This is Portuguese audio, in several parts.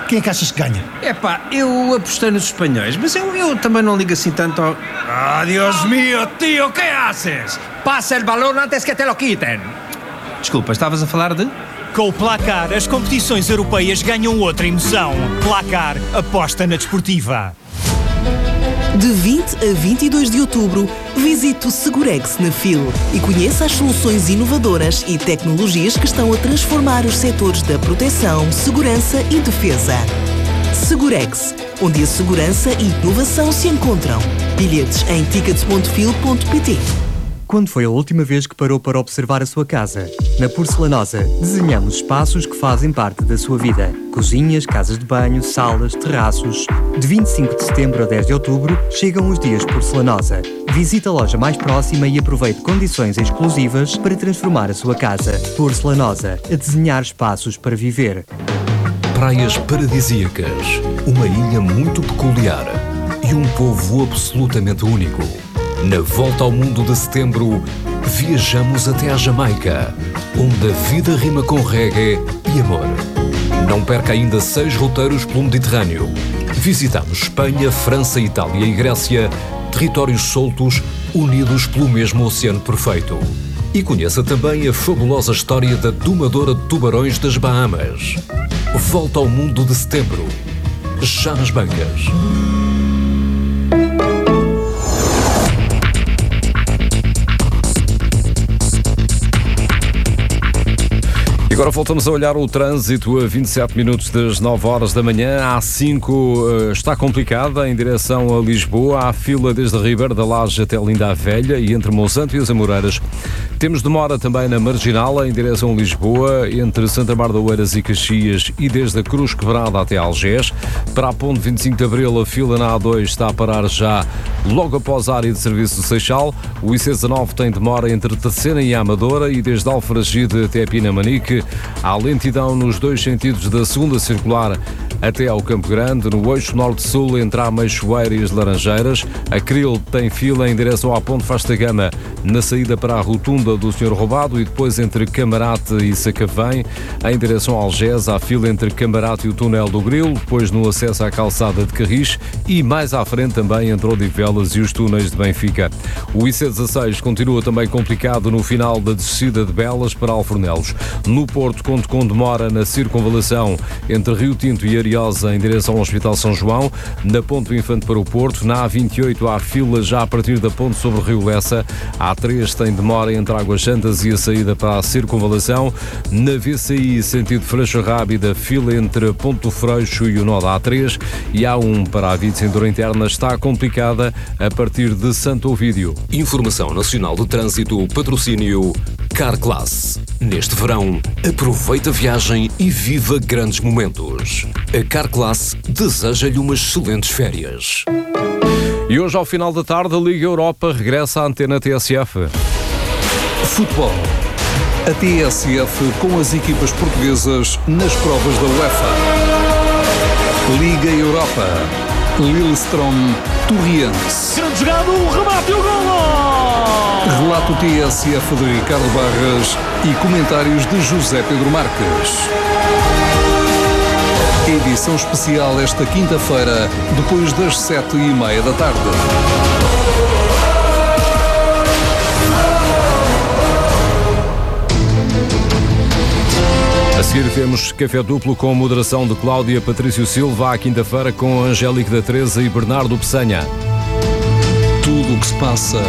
Quem é que achas que ganha? Eu apostei nos espanhóis, mas eu também não ligo assim tanto ao... Dios mío, tío, ¿qué haces? Passa el balón antes que te lo quiten. Desculpa, estavas a falar de... Com o Placar, as competições europeias ganham outra emoção. Placar, aposta na desportiva. De 20 a 22 de outubro, visite o Segurex na FIL e conheça as soluções inovadoras e tecnologias que estão a transformar os setores da proteção, segurança e defesa. Segurex, onde a segurança e inovação se encontram. Bilhetes em tickets.fil.pt. Quando foi a última vez que parou para observar a sua casa? Na Porcelanosa, desenhamos espaços que fazem parte da sua vida. Cozinhas, casas de banho, salas, terraços. De 25 de setembro a 10 de outubro, chegam os dias Porcelanosa. Visite a loja mais próxima e aproveite condições exclusivas para transformar a sua casa. Porcelanosa, a desenhar espaços para viver. Praias paradisíacas, uma ilha muito peculiar e um povo absolutamente único. Na Volta ao Mundo de Setembro, viajamos até à Jamaica, onde a vida rima com reggae e amor. Não perca ainda 6 roteiros pelo Mediterrâneo. Visitamos Espanha, França, Itália e Grécia, territórios soltos, unidos pelo mesmo oceano perfeito. E conheça também a fabulosa história da domadora de tubarões das Bahamas. Volta ao Mundo de Setembro, já nas bancas. Agora voltamos a olhar o trânsito a 27 minutos das 9 horas da manhã. A A5 está complicada em direção a Lisboa. Há fila desde a Ribeira da Laje até Linda a Velha e entre Monsanto e as Amoreiras. Temos demora também na Marginal em direção a Lisboa, entre Santa Mar da Oeiras e Caxias e desde a Cruz Quebrada até Algés. Para a Ponte 25 de Abril, a fila na A2 está a parar já logo após a área de serviço do Seixal. O IC19 tem demora entre Terceira e Amadora e desde Alfragide até Pinamanique. Há lentidão nos dois sentidos da segunda circular até ao Campo Grande, no eixo norte-sul entre a Meixoeira e as Laranjeiras. A Cril tem fila em direção à Ponte Vasta Gama na saída para a rotunda do Senhor Roubado e depois entre Camarate e Sacavém. Em direção a Algés, há fila entre Camarate e o Túnel do Grilo, depois no acesso à calçada de Carris e mais à frente também entre Odivelas e os túneis de Benfica. O IC16 continua também complicado no final da descida de Belas para Alfornelos. No Porto, conto com demora na circunvalação entre Rio Tinto e Ariosa em direção ao Hospital São João. Na Ponte do Infante para o Porto, na A28 há fila já a partir da ponte sobre o Rio Lessa. A A3 tem demora entre Águas Santas e a saída para a circunvalação. Na VCI, sentido Freixo Rábida, fila entre Ponte do Freixo e o nó da A3. E a A1 para a via de cintura interna está complicada a partir de Santo Ovídio. Informação Nacional de Trânsito, patrocínio Carclass. Neste verão, aproveita a viagem e viva grandes momentos. A Carclass deseja-lhe umas excelentes férias. E hoje, ao final da tarde, a Liga Europa regressa à Antena TSF. Futebol. A TSF com as equipas portuguesas nas provas da UEFA. Liga Europa. Lillestrøm, Torriense. Grande jogado, o remate e o golo! Relato TSF de Ricardo Barras e comentários de José Pedro Marques. Edição especial esta quinta-feira, depois das 7h30 da tarde. A seguir temos Café Duplo com moderação de Cláudia Patrício Silva, à quinta-feira com Angélica da Teresa e Bernardo Peçanha. Tudo o que se passa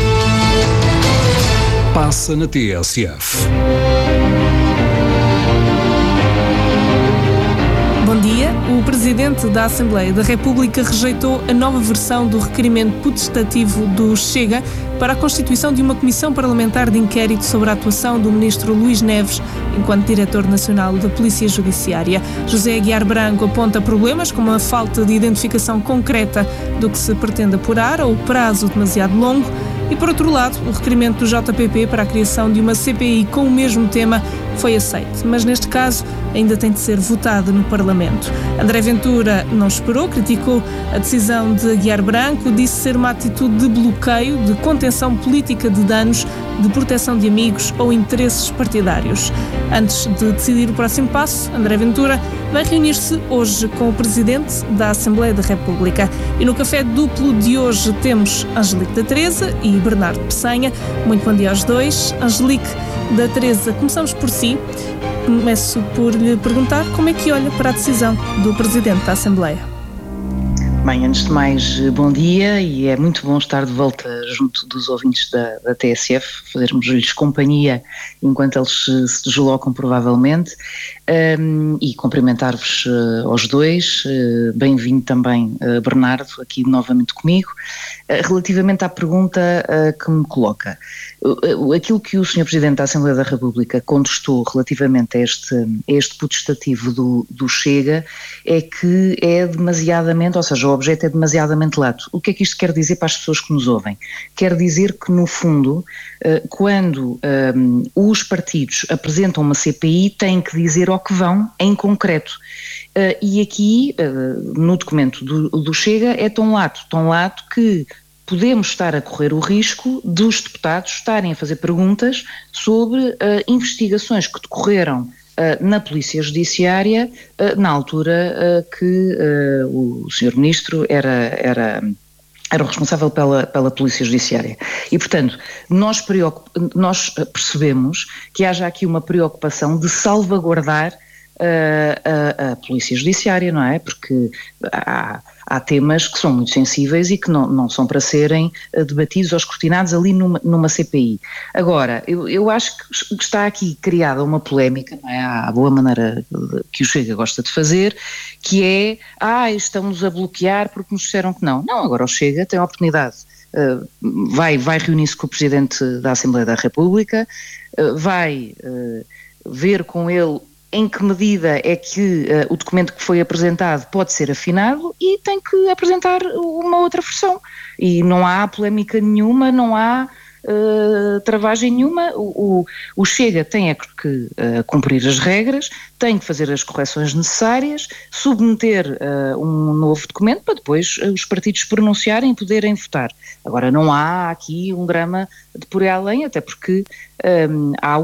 na TSF. Bom dia. O Presidente da Assembleia da República rejeitou a nova versão do requerimento potestativo do Chega para a constituição de uma comissão parlamentar de inquérito sobre a atuação do Ministro Luís Neves enquanto Diretor Nacional da Polícia Judiciária. José Aguiar Branco aponta problemas como a falta de identificação concreta do que se pretende apurar ou o prazo demasiado longo. E, por outro lado, o requerimento do JPP para a criação de uma CPI com o mesmo tema foi aceite, mas neste caso ainda tem de ser votado no Parlamento. André Ventura não esperou, criticou a decisão de Aguiar Branco, disse ser uma atitude de bloqueio, de contenção política de danos, de proteção de amigos ou interesses partidários. Antes de decidir o próximo passo, André Ventura vai reunir-se hoje com o Presidente da Assembleia da República. E no café duplo de hoje temos Angelique da Teresa e Bernardo Peçanha. Muito bom dia aos dois. Angelique da Teresa, começamos por si. Começo por lhe perguntar como é que olha para a decisão do Presidente da Assembleia. Bem, antes de mais, bom dia, e é muito bom estar de volta junto dos ouvintes da TSF, fazermos-lhes companhia enquanto eles se deslocam provavelmente, e cumprimentar-vos aos dois, bem-vindo também Bernardo, aqui novamente comigo. Relativamente à pergunta que me coloca, aquilo que o Sr. Presidente da Assembleia da República contestou relativamente a este putestativo do Chega é que é demasiadamente, ou seja, o objeto é demasiadamente lato. O que é que isto quer dizer para as pessoas que nos ouvem? Quer dizer que, no fundo, quando os partidos apresentam uma CPI, têm que dizer ao que vão em concreto. E aqui, no documento do Chega, é tão lato que podemos estar a correr o risco dos deputados estarem a fazer perguntas sobre investigações que decorreram na Polícia Judiciária na altura que o Sr. Ministro era o responsável pela Polícia Judiciária. E, portanto, nós percebemos que haja aqui uma preocupação de salvaguardar a Polícia Judiciária, não é? Porque há temas que são muito sensíveis e que não são para serem debatidos ou escrutinados ali numa CPI. Agora, eu acho que está aqui criada uma polémica, não é? À boa maneira que o Chega gosta de fazer, que é, estamos a bloquear porque nos disseram que não. Não, agora o Chega tem a oportunidade, vai reunir-se com o Presidente da Assembleia da República, vai ver com ele em que medida é que o documento que foi apresentado pode ser afinado e tem que apresentar uma outra versão. E não há polémica nenhuma, não há travagem nenhuma. O Chega tem que cumprir as regras, tem que fazer as correções necessárias, submeter um novo documento para depois os partidos pronunciarem e poderem votar. Agora, não há aqui um drama de por aí além, até porque há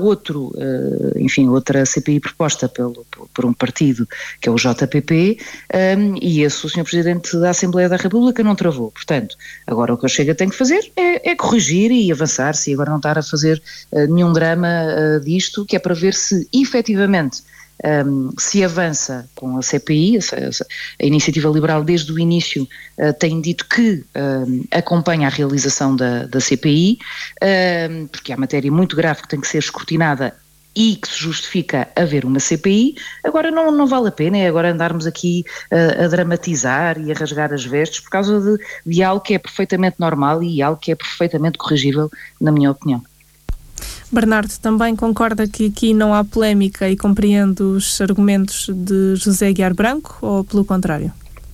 outra CPI proposta por um partido, que é o JPP, e esse o Sr. Presidente da Assembleia da República não travou. Portanto, agora o que o Chega tem que fazer é corrigir e avançar-se, e agora não estar a fazer nenhum drama disto, que é para ver se efetivamente se avança com a CPI. A Iniciativa Liberal desde o início tem dito que acompanha a realização da CPI, porque há matéria muito grave que tem que ser escrutinada e que se justifica haver uma CPI. Agora não vale a pena agora andarmos aqui a dramatizar e a rasgar as vestes por causa de algo que é perfeitamente normal e algo que é perfeitamente corrigível, na minha opinião. Bernardo, também concorda que aqui não há polémica e compreende os argumentos de José Aguiar Branco, ou pelo contrário?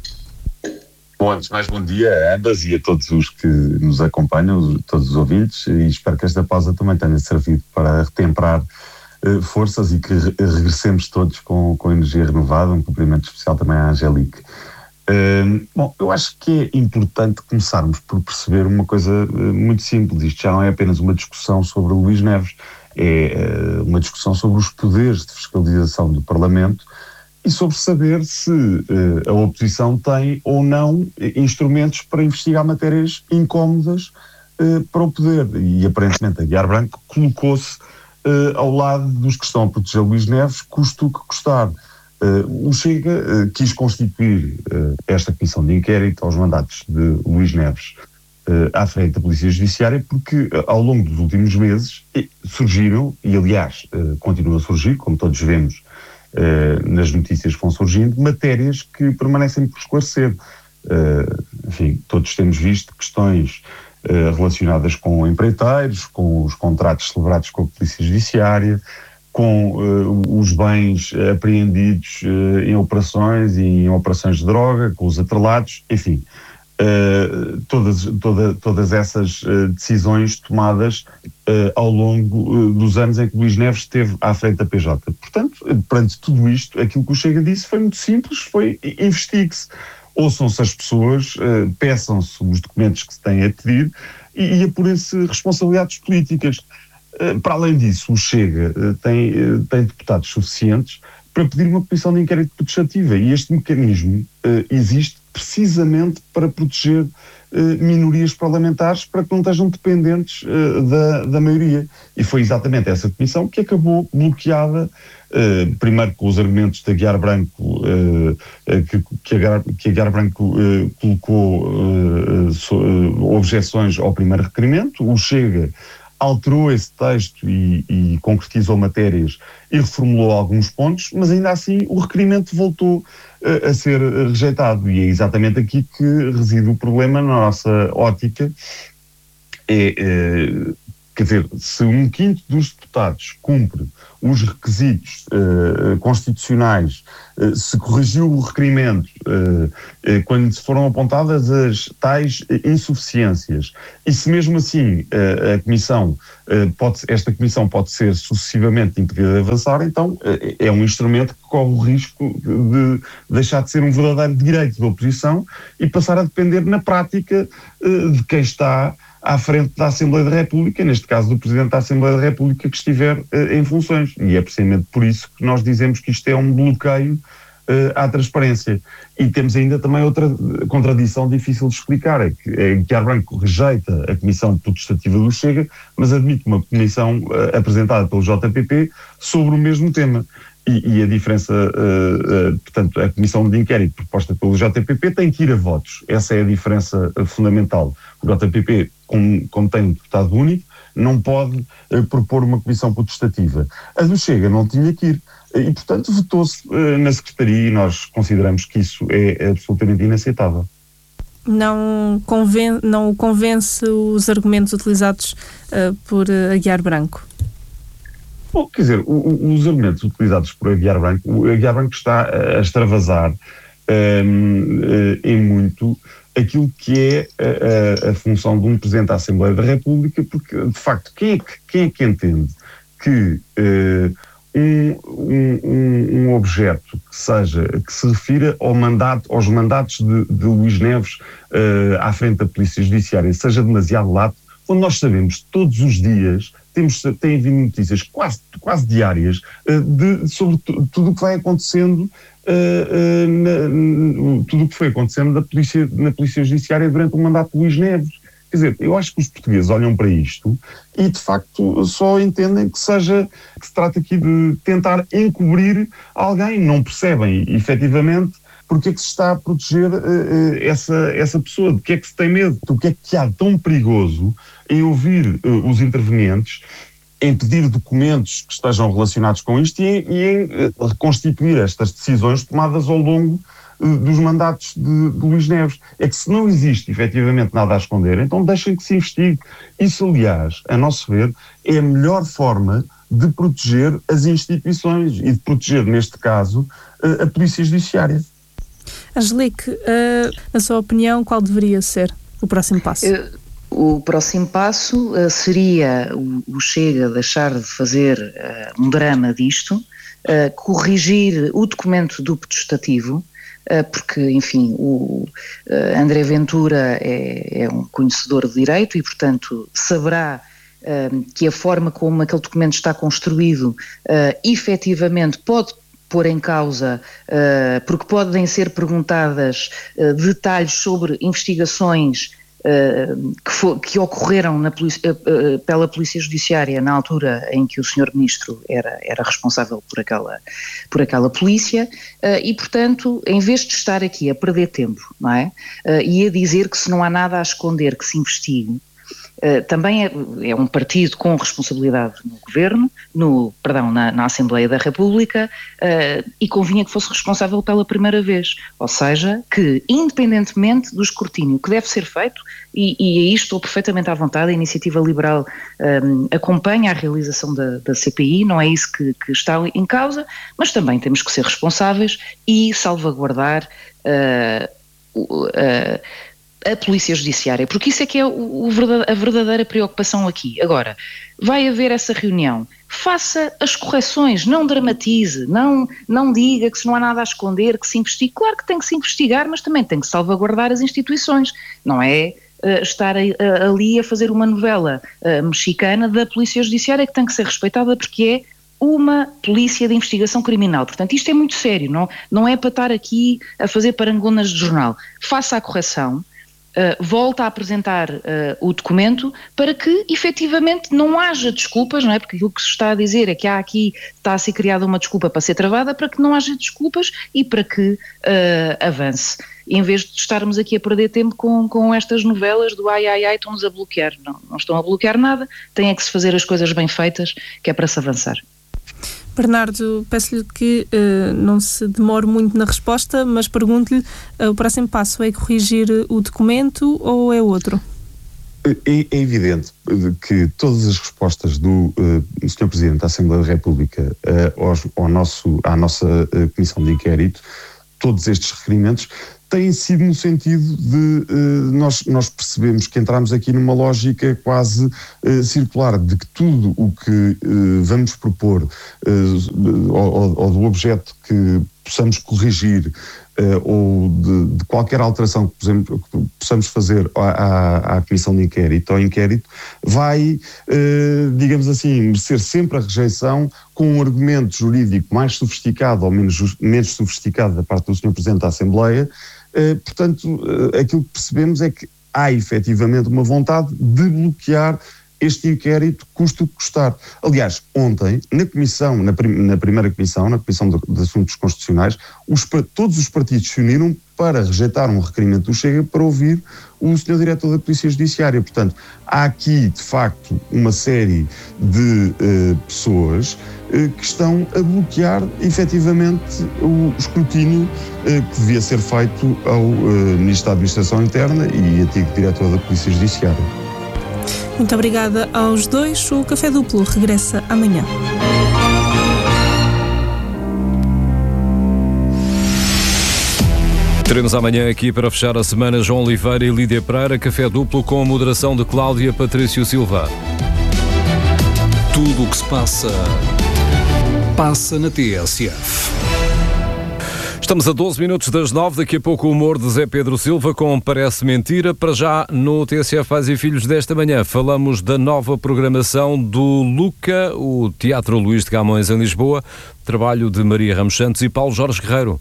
Bom, antes de mais, bom dia a ambas e a todos os que nos acompanham, todos os ouvintes, e espero que esta pausa também tenha servido para retemperar forças e que regressemos todos com energia renovada. Um cumprimento especial também à Angelique. Bom, eu acho que é importante começarmos por perceber uma coisa muito simples. Isto já não é apenas uma discussão sobre Luís Neves, é uma discussão sobre os poderes de fiscalização do Parlamento e sobre saber se a oposição tem ou não instrumentos para investigar matérias incómodas para o poder. E aparentemente Aguiar Branco colocou-se ao lado dos que estão a proteger Luís Neves, custe o que custar. O Chega quis constituir esta comissão de inquérito aos mandatos de Luís Neves à frente da Polícia Judiciária porque ao longo dos últimos meses surgiram, e aliás continuam a surgir, como todos vemos nas notícias que vão surgindo, matérias que permanecem por esclarecer. Enfim, todos temos visto questões relacionadas com empreiteiros, com os contratos celebrados com a Polícia Judiciária, com os bens apreendidos em operações e em operações de droga, com os atrelados, enfim. todas essas decisões tomadas ao longo dos anos em que Luís Neves esteve à frente da PJ. Portanto, perante tudo isto, aquilo que o Chega disse foi muito simples, foi investigue-se. Ouçam-se as pessoas, peçam-se os documentos que se têm a pedir e apurem-se responsabilidades políticas. Para além disso, o Chega tem deputados suficientes para pedir uma comissão de inquérito putestativa e este mecanismo existe precisamente para proteger minorias parlamentares para que não estejam dependentes da maioria. E foi exatamente essa comissão que acabou bloqueada, primeiro com os argumentos de Aguiar Branco, que Aguiar Branco colocou objeções ao primeiro requerimento. O Chega alterou esse texto e concretizou matérias e reformulou alguns pontos, mas ainda assim o requerimento voltou a ser rejeitado e é exatamente aqui que reside o problema na nossa ótica. Quer dizer, se 1/5 dos deputados cumpre os requisitos constitucionais, se corrigiu o requerimento, quando se foram apontadas as tais insuficiências, e se mesmo assim esta comissão pode ser sucessivamente impedida de avançar, então é um instrumento que corre o risco de deixar de ser um verdadeiro direito da oposição e passar a depender na prática de quem está à frente da Assembleia da República, neste caso do Presidente da Assembleia da República que estiver em funções. E é precisamente por isso que nós dizemos que isto é um bloqueio à transparência. E temos ainda também outra contradição difícil de explicar, é que Aguiar Branco rejeita a comissão potestativa do Chega, mas admite uma comissão apresentada pelo JPP sobre o mesmo tema. E a diferença, portanto, a comissão de inquérito proposta pelo JPP tem que ir a votos. Essa é a diferença fundamental. O JPP, como tem um deputado único, não pode propor uma comissão potestativa. A do Chega não tinha que ir. E, portanto, votou-se na Secretaria e nós consideramos que isso é absolutamente inaceitável. Não convence os argumentos utilizados por Aguiar Branco? Bom, quer dizer, os argumentos utilizados por Aguiar Branco, o Aguiar Branco está a extravasar em muito aquilo que é a função de um Presidente da Assembleia da República, porque, de facto, quem é que entende que um objeto que se refira aos mandatos de Luís Neves à frente da Polícia Judiciária seja demasiado lato, quando nós sabemos todos os dias, tem havido notícias quase diárias sobre tudo o que vai acontecendo, tudo o que foi acontecendo na Polícia Judiciária durante o mandato de Luís Neves. Quer dizer, eu acho que os portugueses olham para isto e, de facto, só entendem que se trata aqui de tentar encobrir alguém, não percebem, efetivamente, porque é que se está a proteger essa pessoa, de que é que se tem medo, o que é que há tão perigoso em ouvir os intervenientes, em pedir documentos que estejam relacionados com isto e em reconstituir estas decisões tomadas ao longo dos mandatos de Luís Neves. É que se não existe efetivamente nada a esconder, então deixem que se investigue. Isso, aliás, a nosso ver, é a melhor forma de proteger as instituições e de proteger, neste caso, a Polícia Judiciária. Angelique, na sua opinião, qual deveria ser o próximo passo? O próximo passo seria o Chega deixar de fazer um drama disto, corrigir o documento do potestativo, porque, enfim, o André Ventura é um conhecedor de direito e, portanto, saberá que a forma como aquele documento está construído efetivamente pode pôr em causa, porque podem ser perguntadas detalhes sobre investigações que ocorreram pela Polícia Judiciária na altura em que o Sr. Ministro era responsável por aquela polícia e, portanto, em vez de estar aqui a perder tempo, não é? E a dizer que se não há nada a esconder, que se investigue, também é um partido com responsabilidade no governo, na Assembleia da República, e convinha que fosse responsável pela primeira vez, ou seja, que independentemente do escrutínio que deve ser feito, e aí estou perfeitamente à vontade, a Iniciativa Liberal acompanha a realização da CPI, não é isso que está em causa, mas também temos que ser responsáveis e salvaguardar a Polícia Judiciária, porque isso é que é a verdadeira preocupação aqui. Agora, vai haver essa reunião, faça as correções, não dramatize, não diga que se não há nada a esconder, que se investigue. Claro que tem que se investigar, mas também tem que salvaguardar as instituições, não é estar ali a fazer uma novela mexicana da Polícia Judiciária que tem que ser respeitada porque é uma polícia de investigação criminal. Portanto, isto é muito sério, não é para estar aqui a fazer parangonas de jornal. Faça a correção, volta a apresentar o documento para que efetivamente não haja desculpas, não é? Porque aquilo que se está a dizer é que está a ser criada uma desculpa para ser travada, para que não haja desculpas e para que avance. Em vez de estarmos aqui a perder tempo com estas novelas do ai, estão-nos a bloquear. Não estão a bloquear nada, tem que se fazer as coisas bem feitas, que é para se avançar. Bernardo, peço-lhe que não se demore muito na resposta, mas pergunto-lhe, o próximo passo é corrigir o documento ou é outro? É evidente que todas as respostas do Sr. Presidente da Assembleia da República à nossa Comissão de Inquérito, todos estes requerimentos, têm sido no sentido de nós percebemos que entramos aqui numa lógica quase circular, de que tudo o que vamos propor ou do objeto que possamos corrigir ou de qualquer alteração que possamos fazer à Comissão de Inquérito, ao inquérito, vai, digamos assim, merecer sempre a rejeição com um argumento jurídico mais sofisticado ou menos sofisticado da parte do Sr. Presidente da Assembleia. Portanto, aquilo que percebemos é que há efetivamente uma vontade de bloquear este inquérito, custe o que custar. Aliás, ontem, na primeira comissão, na Comissão de Assuntos Constitucionais, todos os partidos se uniram para rejeitar um requerimento do Chega para ouvir o Sr. Diretor da Polícia Judiciária. Portanto, há aqui, de facto, uma série de pessoas que estão a bloquear, efetivamente, o escrutínio que devia ser feito ao Ministro da Administração Interna e antigo Diretor da Polícia Judiciária. Muito obrigada aos dois. O Café Duplo regressa amanhã. Teremos amanhã aqui para fechar a semana João Oliveira e Lídia Pereira, Café Duplo com a moderação de Cláudia Patrício Silva. Tudo o que se passa na TSF. Estamos a 12 minutos das 9, daqui a pouco o humor de Zé Pedro Silva com Parece Mentira. Para já, no TSF Pais e Filhos desta manhã, falamos da nova programação do Luca, o Teatro Luís de Camões em Lisboa, trabalho de Maria Ramos Santos e Paulo Jorge Guerreiro.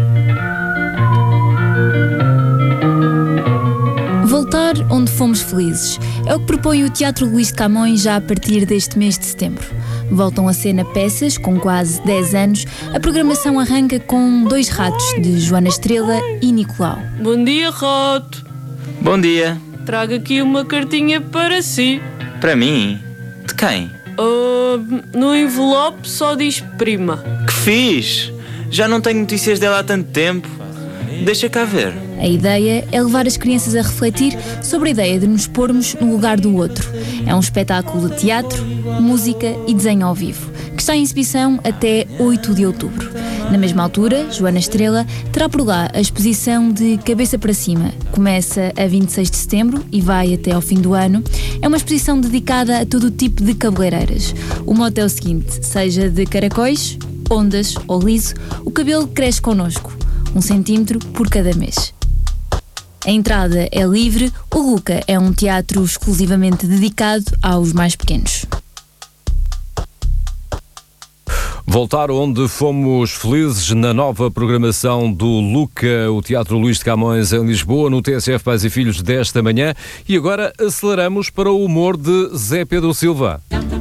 Voltar onde fomos felizes é o que propõe o Teatro Luís de Camões já a partir deste mês de setembro. Voltam a cena peças com quase 10 anos. A programação arranca com 2 ratos, de Joana Estrela e Nicolau. Bom dia, rato. Bom dia. Trago aqui uma cartinha para si. Para mim? De quem? No envelope só diz prima. Que fixe! Já não tenho notícias dela há tanto tempo. Deixa cá ver. A ideia é levar as crianças a refletir sobre a ideia de nos pormos no lugar do outro. É um espetáculo de teatro, música e desenho ao vivo, que está em exibição até 8 de outubro. Na mesma altura, Joana Estrela terá por lá a exposição de Cabeça para Cima. Começa a 26 de setembro e vai até ao fim do ano. É uma exposição dedicada a todo o tipo de cabeleireiras. O mote é o seguinte: seja de caracóis, ondas ou liso, o cabelo cresce connosco. 1 centímetro por cada mês. A entrada é livre. O Luca é um teatro exclusivamente dedicado aos mais pequenos. Voltar onde fomos felizes na nova programação do Luca, o Teatro Luís de Camões em Lisboa, no TSF Pais e Filhos desta manhã. E agora aceleramos para o humor de Zé Pedro Silva.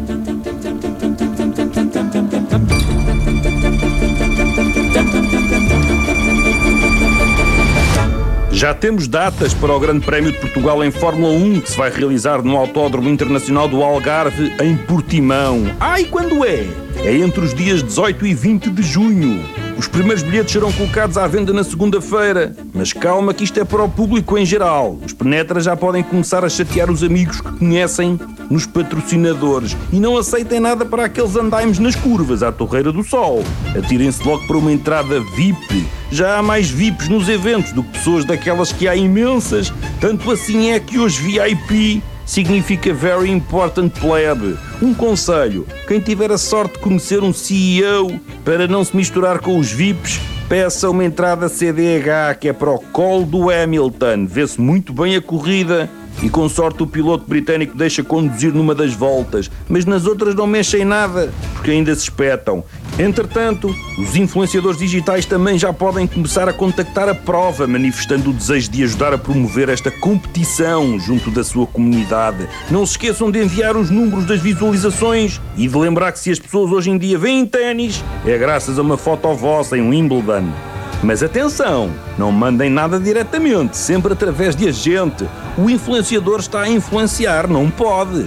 Já temos datas para o Grande Prémio de Portugal em Fórmula 1, que se vai realizar no Autódromo Internacional do Algarve, em Portimão. E quando é? É entre os dias 18 e 20 de junho. Os Os primeiros bilhetes serão colocados à venda na segunda-feira. Mas calma que isto é para o público em geral. Os penetras já podem começar a chatear os amigos que conhecem nos patrocinadores. E não aceitem nada para aqueles andaimes nas curvas, à Torreira do Sol. Atirem-se logo para uma entrada VIP. Já há mais VIPs nos eventos do que pessoas daquelas que há imensas. Tanto assim é que hoje VIP significa Very Important Pleb. Um conselho: quem tiver a sorte de conhecer um CEO, para não se misturar com os VIPs, peça uma entrada CDH, que é para o colo do Hamilton. Vê-se muito bem a corrida e com sorte o piloto britânico deixa conduzir numa das voltas, mas nas outras não mexem nada, porque ainda se espetam. Entretanto, os influenciadores digitais também já podem começar a contactar a prova, manifestando o desejo de ajudar a promover esta competição junto da sua comunidade. Não se esqueçam de enviar os números das visualizações e de lembrar que se as pessoas hoje em dia veem ténis, é graças a uma foto vossa em Wimbledon. Mas atenção, não mandem nada diretamente, sempre através de agente. O influenciador está a influenciar, não pode.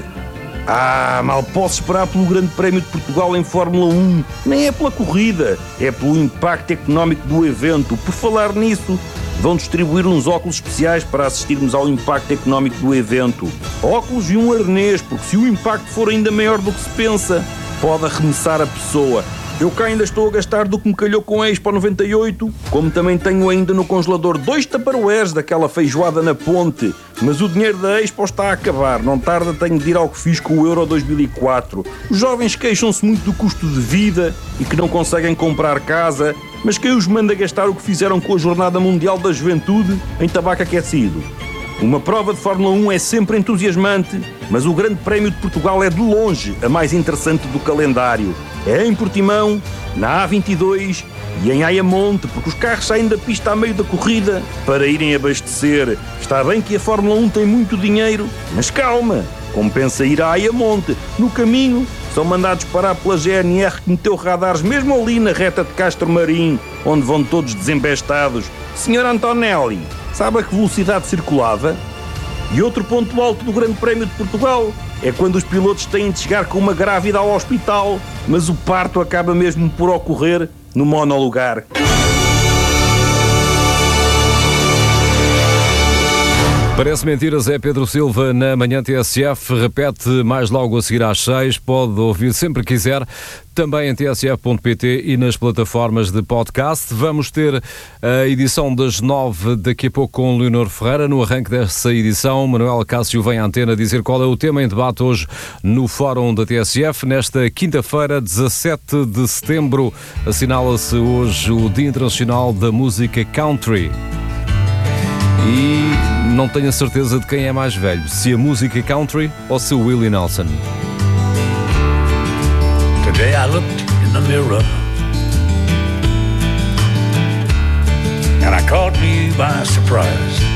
Mal posso esperar pelo Grande Prémio de Portugal em Fórmula 1. Nem é pela corrida, é pelo impacto económico do evento. Por falar nisso, vão distribuir uns óculos especiais para assistirmos ao impacto económico do evento. Óculos e um arnês, porque se o impacto for ainda maior do que se pensa, pode arremessar a pessoa. Eu cá ainda estou a gastar do que me calhou com a Expo 98, como também tenho ainda no congelador 2 tupperwares daquela feijoada na ponte. Mas o dinheiro da Expo está a acabar, não tarda tenho de ir ao que fiz com o Euro 2004. Os jovens queixam-se muito do custo de vida e que não conseguem comprar casa, mas quem os manda gastar o que fizeram com a Jornada Mundial da Juventude em tabaco aquecido? Uma prova de Fórmula 1 é sempre entusiasmante, mas o Grande Prémio de Portugal é de longe a mais interessante do calendário. É em Portimão, na A22 e em Ayamonte, porque os carros saem da pista a meio da corrida para irem abastecer. Está bem que a Fórmula 1 tem muito dinheiro, mas calma, compensa ir a Ayamonte. No caminho, são mandados parar pela GNR que meteu radares mesmo ali na reta de Castro Marim, onde vão todos desembestados. Sr. Antonelli, sabe a que velocidade circulava? E outro ponto alto do Grande Prémio de Portugal é quando os pilotos têm de chegar com uma grávida ao hospital, mas o parto acaba mesmo por ocorrer no monolugar. Parece mentira, Zé Pedro Silva na Manhã TSF, repete mais logo a seguir às 6, pode ouvir sempre que quiser, também em tsf.pt e nas plataformas de podcast. Vamos ter a edição das 9 daqui a pouco com Leonor Ferreira. No arranque dessa edição, Manuel Cássio vem à antena dizer qual é o tema em debate hoje no Fórum da TSF. Nesta quinta-feira, 17 de setembro, assinala-se hoje o Dia Internacional da Música Country. E não tenho a certeza de quem é mais velho, se a música country ou se o Willie Nelson. Today I looked in the mirror and I caught me by surprise.